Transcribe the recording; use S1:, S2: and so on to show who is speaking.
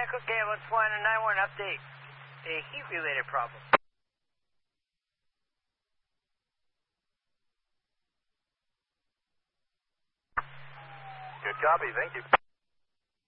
S1: Echo Gable 191 update. A heat-related problem.
S2: Good copy, thank you.